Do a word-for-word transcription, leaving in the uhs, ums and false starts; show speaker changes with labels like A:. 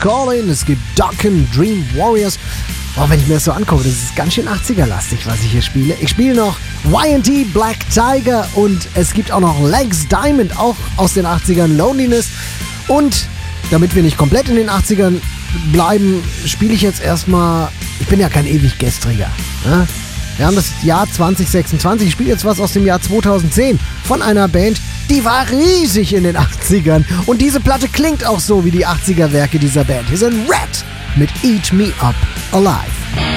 A: Calling, es gibt Dokkan Dream Warriors. Oh, wenn ich mir das so angucke, das ist ganz schön achtziger-lastig, was ich hier spiele. Ich spiele noch Y and T Black Tiger und es gibt auch noch Legs Diamond, auch aus den achtzigern, Loneliness. Und damit wir nicht komplett in den achtzigern bleiben, spiele ich jetzt erstmal, ich bin ja kein ewig Gestriger, ne? Wir haben das Jahr zwanzig sechsundzwanzig, ich spiele jetzt was aus dem Jahr zweitausendzehn von einer Band, die war riesig in den achtzigern. Und diese Platte klingt auch so wie die achtziger-Werke dieser Band. Hier sind Red mit Eat Me Up Alive.